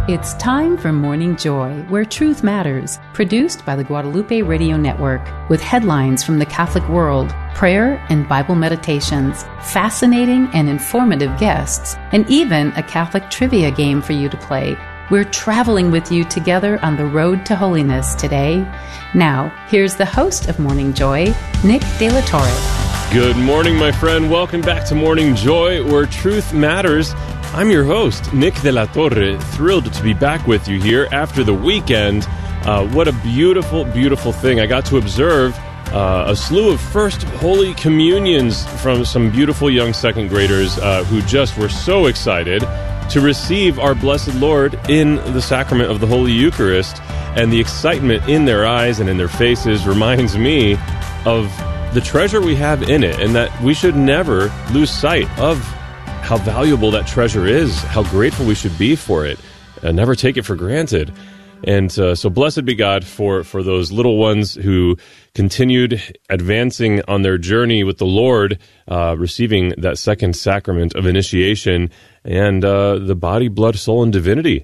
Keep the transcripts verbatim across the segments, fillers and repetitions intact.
It's time for Morning Joy, where truth matters, produced by the Guadalupe Radio Network, with headlines from the Catholic world, prayer and Bible meditations, fascinating and informative guests, and even a Catholic trivia game for you to play. We're traveling with you together on the road to holiness today. Now, here's the host of Morning Joy, Nick De La Torre. Good morning, my friend. Welcome back to Morning Joy, where truth matters. I'm your host, Nick De La Torre, thrilled to be back with you here after the weekend. Uh, what a beautiful, beautiful thing. I got to observe uh, a slew of First Holy Communions from some beautiful young second graders uh, who just were so excited to receive our blessed Lord in the sacrament of the Holy Eucharist. And the excitement in their eyes and in their faces reminds me of the treasure we have in it, and that we should never lose sight of how valuable that treasure is, how grateful we should be for it, and never take it for granted. And uh, so blessed be God for, for those little ones who continued advancing on their journey with the Lord, uh, receiving that second sacrament of initiation and uh, the body, blood, soul, and divinity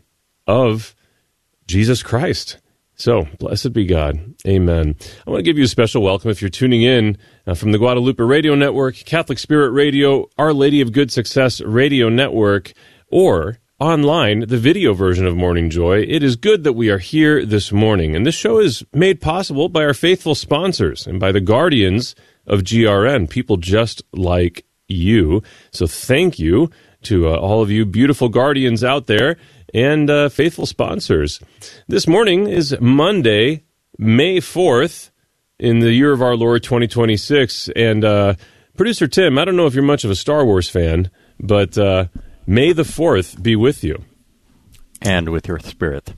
of Jesus Christ. So, blessed be God. Amen. I want to give you a special welcome if you're tuning in uh, from the Guadalupe Radio Network, Catholic Spirit Radio, Our Lady of Good Success Radio Network, or online, the video version of Morning Joy. It is good that we are here this morning, and this show is made possible by our faithful sponsors and by the guardians of G R N, people just like you. So thank you to uh, all of you beautiful guardians out there and uh, faithful sponsors. This morning is Monday, May fourth, in the year of our Lord twenty twenty-six. And uh, Producer Tim, I don't know if you're much of a Star Wars fan, but uh, May the fourth be with you. And with your spirit.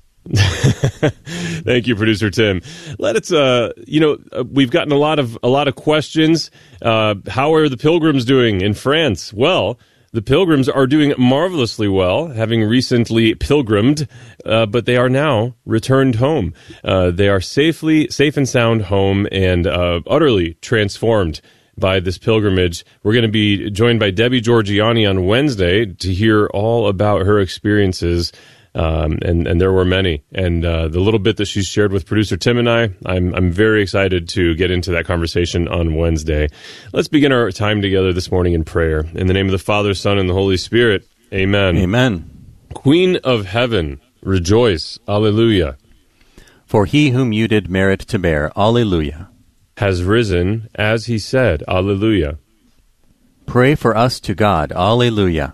Thank you, Producer Tim. Let us, uh, you know, uh, we've gotten a lot of a lot of questions. Uh, how are the pilgrims doing in France? Well, the pilgrims are doing marvelously well, having recently pilgrimed, uh, but they are now returned home. Uh, they are safely, safe and sound home, and uh, utterly transformed by this pilgrimage. We're going to be joined by Debbie Georgiani on Wednesday to hear all about her experiences, um, and, and there were many. And uh, the little bit that she's shared with Producer Tim and I, I'm, I'm very excited to get into that conversation on Wednesday. Let's begin our time together this morning in prayer. In the name of the Father, Son, and the Holy Spirit, amen. Amen. Queen of heaven, rejoice, alleluia. For he whom you did merit to bear, alleluia, has risen, as he said, alleluia. Pray for us to God, alleluia.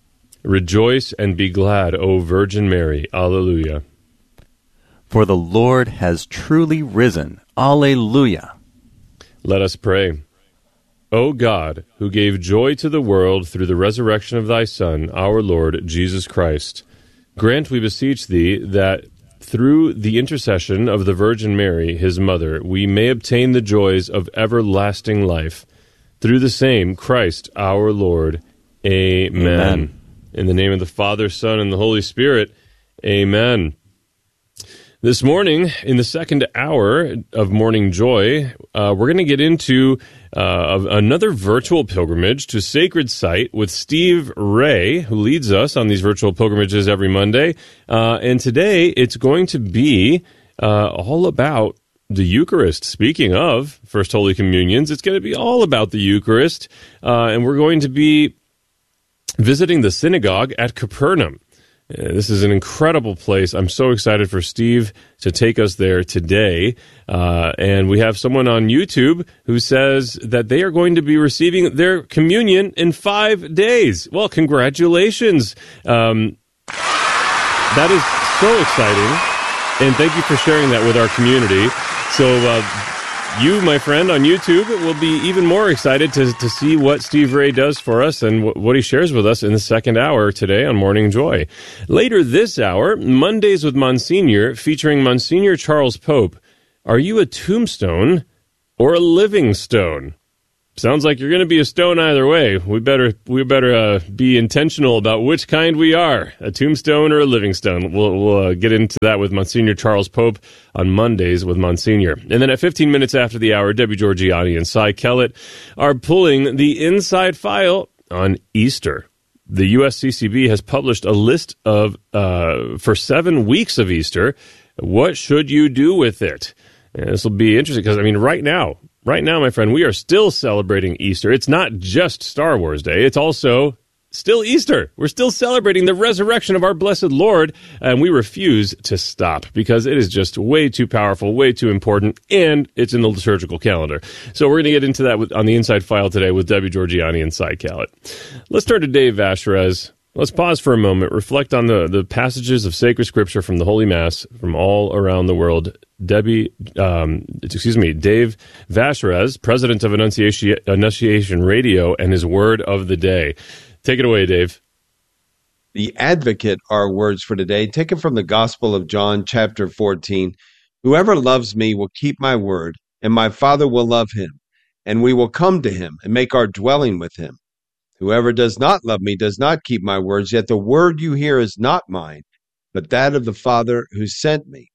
Rejoice and be glad, O Virgin Mary, alleluia. For the Lord has truly risen, alleluia. Let us pray. O God, who gave joy to the world through the resurrection of thy Son, our Lord Jesus Christ, grant, we beseech thee, that through the intercession of the Virgin Mary, his mother, we may obtain the joys of everlasting life. Through the same Christ our Lord. Amen. Amen. In the name of the Father, Son, and the Holy Spirit. Amen. This morning, in the second hour of Morning Joy, uh, we're going to get into uh, another virtual pilgrimage to sacred site with Steve Ray, who leads us on these virtual pilgrimages every Monday. Uh, and today, it's going to be uh, all about the Eucharist. Speaking of First Holy Communions, it's going to be all about the Eucharist. Uh, and we're going to be visiting the synagogue at Capernaum. Uh, this is an incredible place. I'm so excited for Steve to take us there today. Uh, and we have someone on YouTube who says that they are going to be receiving their communion in five days. Well, congratulations. Um, that is so exciting. And thank you for sharing that with our community. So, uh, you, my friend, on YouTube will be even more excited to, to see what Steve Ray does for us and w- what he shares with us in the second hour today on Morning Joy. Later this hour, Mondays with Monsignor, featuring Monsignor Charles Pope. Are you a tombstone or a living stone? Sounds like you're going to be a stone either way. We better we better uh, be intentional about which kind we are, a tombstone or a living stone. We'll, we'll uh, get into that with Monsignor Charles Pope on Mondays with Monsignor. And then at fifteen minutes after the hour, Debbie Georgiani and Cy Kellett are pulling the inside file on Easter. the U S C C B has published a list of uh, for seven weeks of Easter. What should you do with it? And this will be interesting because, I mean, right now, right now, my friend, we are still celebrating Easter. It's not just Star Wars Day. It's also still Easter. We're still celebrating the resurrection of our blessed Lord, and we refuse to stop because it is just way too powerful, way too important, and it's in the liturgical calendar. So we're going to get into that with, on the Inside File today with Debbie Georgiani and Cy Kallett. Let's turn to Dave Vacherez. Let's pause for a moment, reflect on the, the passages of sacred scripture from the Holy Mass from all around the world. Debbie, um, excuse me, Dave Vacherez, president of Annunciation, Annunciation Radio, and his word of the day. Take it away, Dave. The advocate, our words for today, taken from the Gospel of John, chapter fourteen. Whoever loves me will keep my word, and my Father will love him, and we will come to him and make our dwelling with him. Whoever does not love me does not keep my words, yet the word you hear is not mine, but that of the Father who sent me.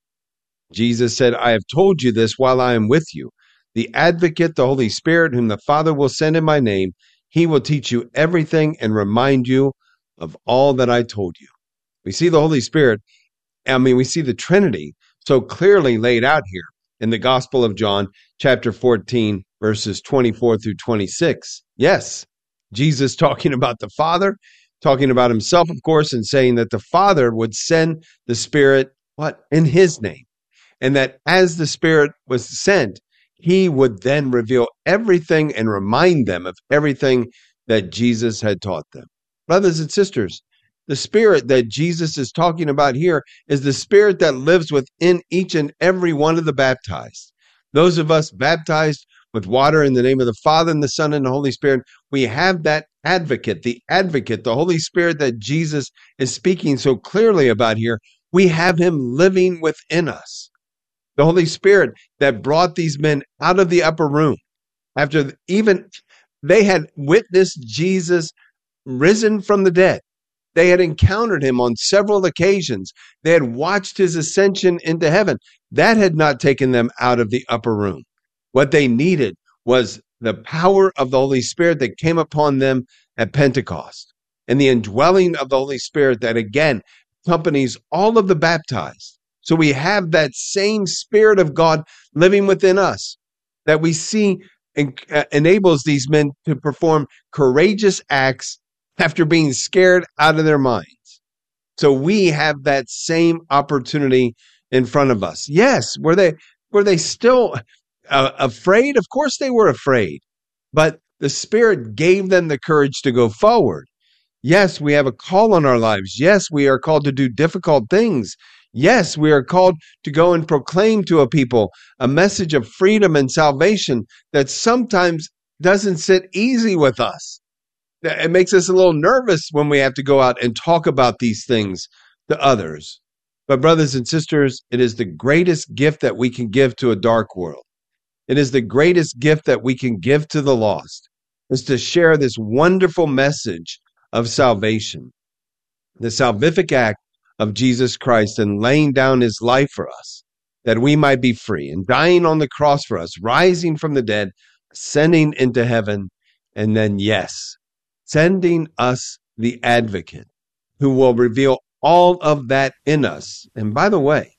Jesus said, I have told you this while I am with you. The advocate, the Holy Spirit, whom the Father will send in my name, he will teach you everything and remind you of all that I told you. We see the Holy Spirit, I mean, we see the Trinity so clearly laid out here in the Gospel of John, chapter fourteen, verses twenty-four through twenty-six. Yes, Jesus talking about the Father, talking about himself, of course, and saying that the Father would send the Spirit, what? In his name. And that as the Spirit was sent, he would then reveal everything and remind them of everything that Jesus had taught them. Brothers and sisters, the Spirit that Jesus is talking about here is the Spirit that lives within each and every one of the baptized. Those of us baptized with water in the name of the Father and the Son and the Holy Spirit, we have that advocate, the advocate, the Holy Spirit that Jesus is speaking so clearly about here. We have him living within us. The Holy Spirit that brought these men out of the upper room after even they had witnessed Jesus risen from the dead. They had encountered him on several occasions. They had watched his ascension into heaven. That had not taken them out of the upper room. What they needed was the power of the Holy Spirit that came upon them at Pentecost and the indwelling of the Holy Spirit that again accompanies all of the baptized. So we have that same Spirit of God living within us that we see en- uh, enables these men to perform courageous acts after being scared out of their minds. So we have that same opportunity in front of us. Yes, were they were they still uh, afraid? Of course they were afraid, but the Spirit gave them the courage to go forward. Yes, we have a call on our lives. Yes, we are called to do difficult things. Yes, we are called to go and proclaim to a people a message of freedom and salvation that sometimes doesn't sit easy with us. It makes us a little nervous when we have to go out and talk about these things to others. But brothers and sisters, it is the greatest gift that we can give to a dark world. It is the greatest gift that we can give to the lost, is to share this wonderful message of salvation, the salvific act of Jesus Christ and laying down his life for us, that we might be free, and dying on the cross for us, rising from the dead, ascending into heaven, and then, yes, sending us the advocate who will reveal all of that in us. And by the way,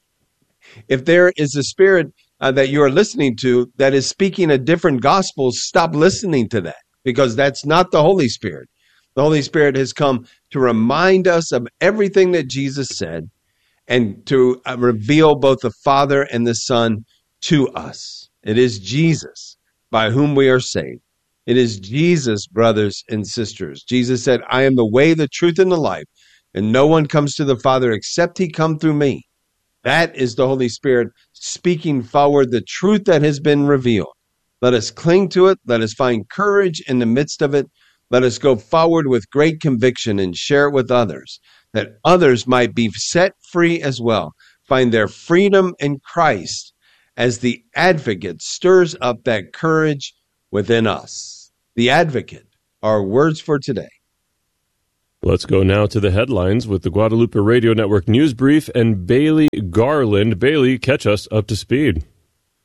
if there is a spirit uh, that you are listening to that is speaking a different gospel, stop listening to that, because that's not the Holy Spirit. The Holy Spirit has come to remind us of everything that Jesus said and to uh, reveal both the Father and the Son to us. It is Jesus by whom we are saved. It is Jesus, brothers and sisters. Jesus said, I am the way, the truth, and the life, and no one comes to the Father except he come through me. That is the Holy Spirit speaking forward the truth that has been revealed. Let us cling to it. Let us find courage in the midst of it. Let us go forward with great conviction and share it with others, that others might be set free as well, find their freedom in Christ as the advocate stirs up that courage within us. The advocate, our words for today. Let's go now to the headlines with the Guadalupe Radio Network News Brief and Bailey Garland. Bailey, catch us up to speed.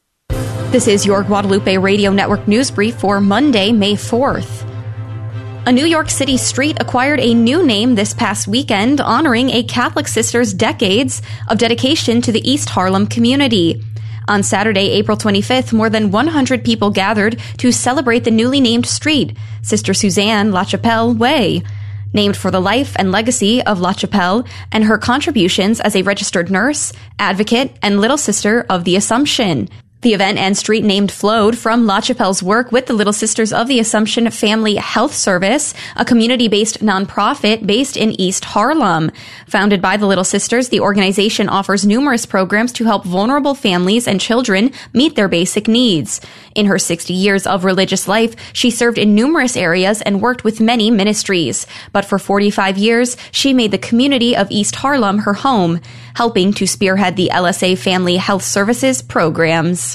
This is your Guadalupe Radio Network News Brief for Monday, May fourth. A New York City street acquired a new name this past weekend, honoring a Catholic sister's decades of dedication to the East Harlem community. On Saturday, April twenty-fifth, more than one hundred people gathered to celebrate the newly named street, Sister Suzanne La Chapelle Way. Named for the life and legacy of La Chapelle and her contributions as a registered nurse, advocate, and Little Sister of the Assumption. The event and street named flowed from La Chapelle's work with the Little Sisters of the Assumption Family Health Service, a community-based nonprofit based in East Harlem. Founded by the Little Sisters, the organization offers numerous programs to help vulnerable families and children meet their basic needs. In her sixty years of religious life, she served in numerous areas and worked with many ministries. But for forty-five years, she made the community of East Harlem her home, helping to spearhead the L S A Family Health Services programs.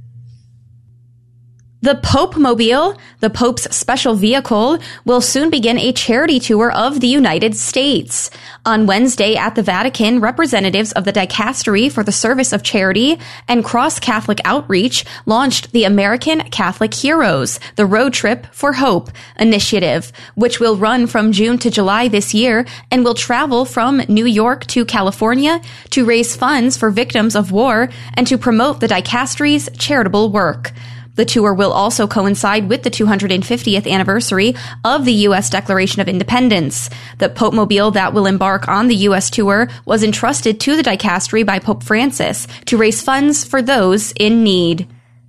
The Pope Mobile, the Pope's special vehicle, will soon begin a charity tour of the United States. On Wednesday at the Vatican, representatives of the Dicastery for the Service of Charity and Cross Catholic Outreach launched the American Catholic Heroes, the Road Trip for Hope initiative, which will run from June to July this year and will travel from New York to California to raise funds for victims of war and to promote the Dicastery's charitable work. The tour will also coincide with the two hundred fiftieth anniversary of the U S Declaration of Independence. The Pope Mobile that will embark on the U S tour was entrusted to the Dicastery by Pope Francis to raise funds for those in need.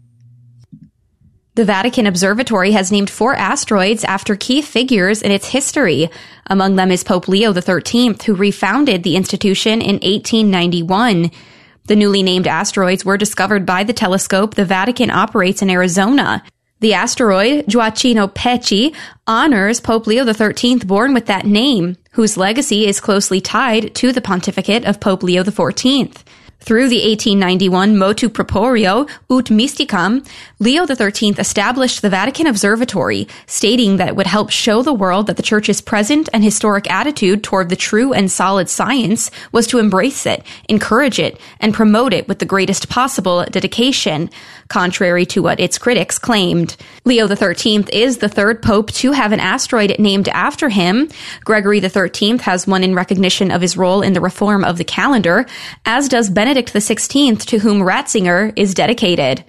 The Vatican Observatory has named four asteroids after key figures in its history. Among them is Pope Leo the thirteenth, who refounded the institution in eighteen ninety-one. The newly named asteroids were discovered by the telescope the Vatican operates in Arizona. The asteroid, Gioacchino Pesci, honors Pope Leo the thirteenth, born with that name, whose legacy is closely tied to the pontificate of Pope Leo the fourteenth. Through the eighteen ninety-one Motu Proprium ut Mysticam, Leo the thirteenth established the Vatican Observatory, stating that it would help show the world that the Church's present and historic attitude toward the true and solid science was to embrace it, encourage it, and promote it with the greatest possible dedication, contrary to what its critics claimed. Leo the thirteenth is the third pope to have an asteroid named after him. Gregory the thirteenth has one in recognition of his role in the reform of the calendar, as does Benedict Benedict the sixteenth, to whom Ratzinger is dedicated.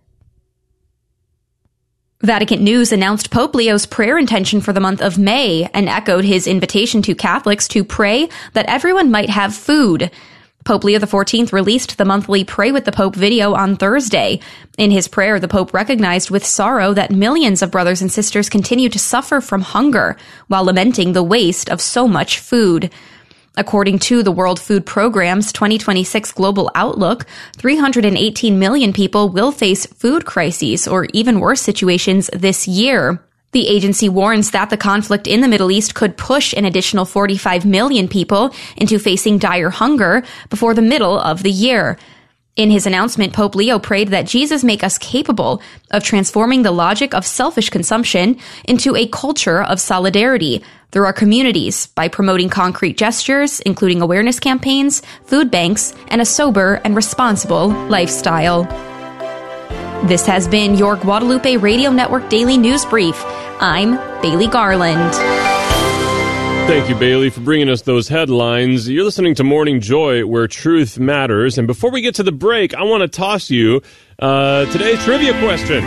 Vatican News announced Pope Leo's prayer intention for the month of May and echoed his invitation to Catholics to pray that everyone might have food. Pope Leo the fourteenth released the monthly Pray with the Pope video on Thursday. In his prayer, the Pope recognized with sorrow that millions of brothers and sisters continue to suffer from hunger, while lamenting the waste of so much food. According to the World Food Programme's twenty twenty-six Global Outlook, three hundred eighteen million people will face food crises or even worse situations this year. The agency warns that the conflict in the Middle East could push an additional forty-five million people into facing dire hunger before the middle of the year. In his announcement, Pope Leo prayed that Jesus make us capable of transforming the logic of selfish consumption into a culture of solidarity through our communities by promoting concrete gestures, including awareness campaigns, food banks, and a sober and responsible lifestyle. This has been your Guadalupe Radio Network Daily News Brief. I'm Bailey Garland. Thank you, Bailey, for bringing us those headlines. You're listening to Morning Joy, where truth matters. And before we get to the break, I want to toss you uh, today's trivia question.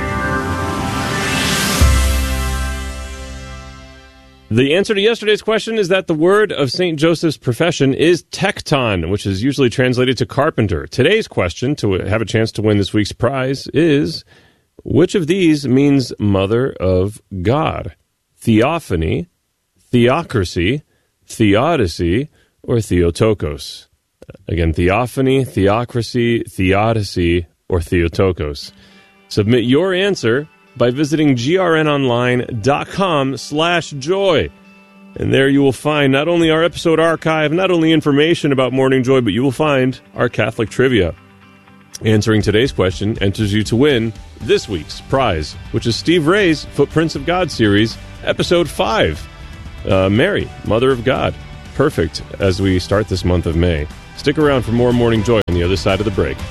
The answer to yesterday's question is that the word of Saint Joseph's profession is tekton, which is usually translated to carpenter. Today's question, to have a chance to win this week's prize, is which of these means Mother of God? Theophany, theocracy, theodicy, or Theotokos? Again, theophany, theocracy, theodicy, or Theotokos. Submit your answer by visiting grnonline.com slash joy. And there you will find not only our episode archive, not only information about Morning Joy, but you will find our Catholic trivia. Answering today's question enters you to win this week's prize, which is Steve Ray's Footprints of God series, episode five. Uh, Mary, Mother of God. Perfect as we start this month of May. Stick around for more Morning Joy on the other side of the break.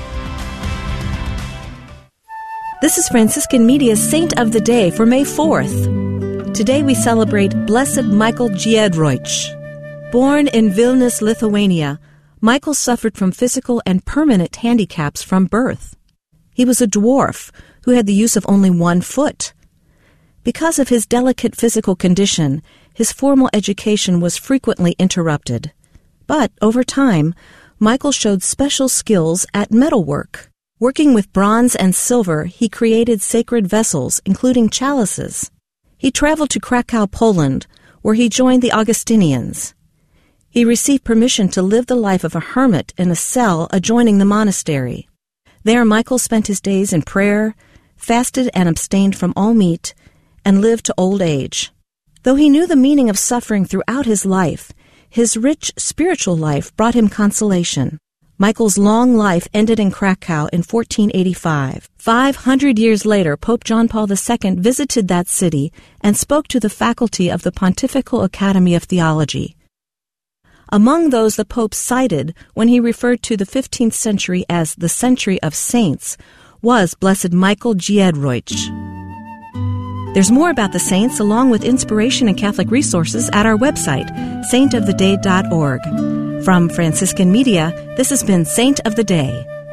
This is Franciscan Media's Saint of the Day for May fourth. Today we celebrate Blessed Michael Giedroyc. Born in Vilnius, Lithuania, Michael suffered from physical and permanent handicaps from birth. He was a dwarf who had the use of only one foot. Because of his delicate physical condition, his formal education was frequently interrupted. But over time, Michael showed special skills at metalwork. Working with bronze and silver, he created sacred vessels, including chalices. He traveled to Krakow, Poland, where he joined the Augustinians. He received permission to live the life of a hermit in a cell adjoining the monastery. There, Michael spent his days in prayer, fasted and abstained from all meat, and lived to old age. Though he knew the meaning of suffering throughout his life, his rich spiritual life brought him consolation. Michael's long life ended in Krakow in fourteen eighty-five. Five hundred years later, Pope John Paul the Second visited that city and spoke to the faculty of the Pontifical Academy of Theology. Among those the Pope cited when he referred to the fifteenth century as the century of saints was Blessed Michael Giedroyc. There's more about the saints along with inspiration and Catholic resources at our website, saint of the day dot org. From Franciscan Media, this has been Saint of the Day.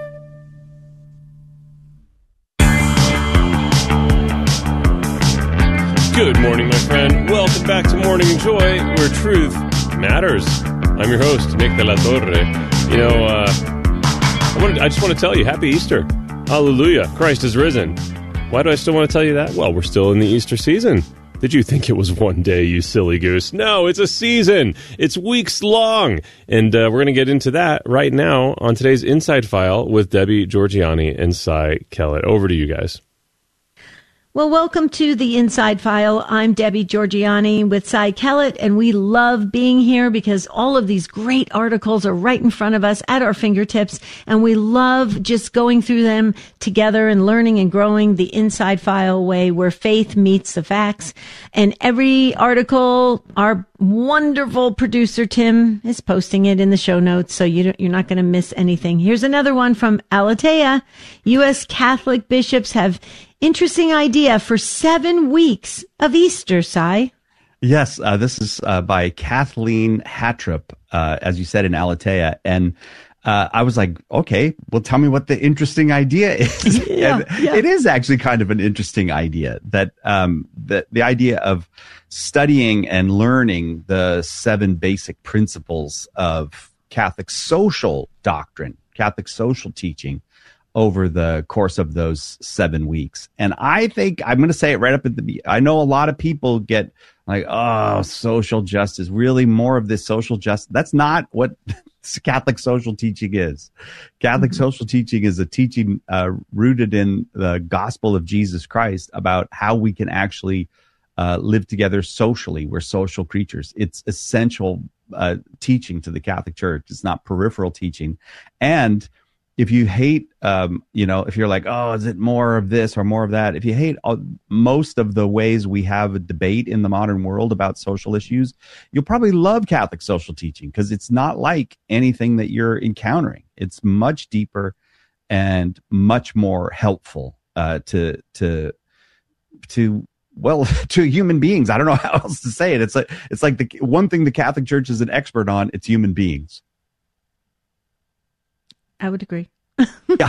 Good morning, my friend. Welcome back to Morning Joy, where truth matters. I'm your host, Nick de la Torre. You know, uh, I, wanted, I just want to tell you, Happy Easter. Hallelujah. Christ is risen. Why do I still want to tell you that? Well, we're still in the Easter season. Did you think it was one day, you silly goose? No, it's a season. It's weeks long. And uh, we're going to get into that right now on today's Inside File with Debbie Georgianni and Cy Kellett. Over to you guys. Well, welcome to the Inside File. I'm Debbie Georgianni with Cy Kellett, and we love being here because all of these great articles are right in front of us at our fingertips, and we love just going through them together and learning and growing the Inside File way where faith meets the facts. And every article, our wonderful producer Tim is posting it in the show notes, so you don't, you're not going to miss anything. Here's another one from Aleteia. U S Catholic bishops have interesting idea for seven weeks of Easter, Cy. Yes, uh, this is uh, by Kathleen Hattrup, uh, as you said, in Aleteia. And uh, I was like, okay, well, tell me what the interesting idea is. Yeah, and yeah. It is actually kind of an interesting idea, that um, the, the idea of studying and learning the seven basic principles of Catholic social doctrine, Catholic social teaching, over the course of those seven weeks. And I think, I'm going to say it right up at the, I know a lot of people get like, oh, social justice, really more of this social justice. That's not what Catholic social teaching is. Catholic mm-hmm. social teaching is a teaching uh, rooted in the gospel of Jesus Christ about how we can actually uh, live together socially. We're social creatures. It's essential uh, teaching to the Catholic Church. It's not peripheral teaching. And if you hate, um, you know, if you're like, oh, is it more of this or more of that? If you hate all, most of the ways we have a debate in the modern world about social issues, you'll probably love Catholic social teaching because it's not like anything that you're encountering. It's much deeper and much more helpful uh, to to to well to human beings. I don't know how else to say it. It's like it's like the one thing the Catholic Church is an expert on. It's human beings. I would agree. Yeah.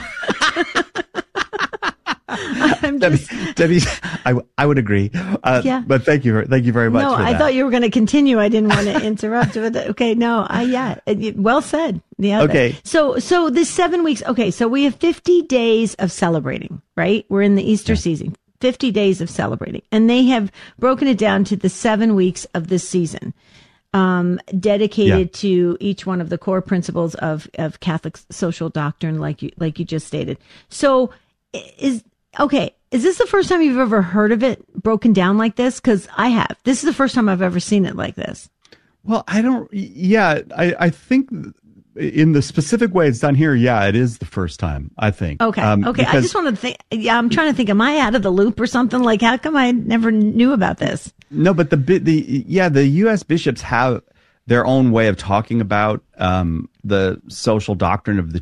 I'm Debbie, just, Debbie, I, I would agree. Uh, yeah. But thank you. Thank you very much. No, for I that. thought you were going to continue. I didn't want to interrupt. But okay, no, I, yeah, well said. Yeah. Okay. So, so this seven weeks. Okay. So we have fifty days of celebrating, right? We're in the Easter yeah. season, fifty days of celebrating, and they have broken it down to the seven weeks of this season. Um, dedicated yeah. to each one of the core principles of, of Catholic social doctrine, like you, like you just stated. So is, okay. Is this the first time you've ever heard of it broken down like this? Cause I have. This is the first time I've ever seen it like this. Well, I don't, yeah, I, I think in the specific way it's done here, yeah, it is the first time, I think. Okay. Um, okay. because, I just want to think, yeah, I'm trying to think, am I out of the loop or something? Like, how come I never knew about this? No, but the the yeah, the U S bishops have their own way of talking about um, the social doctrine of the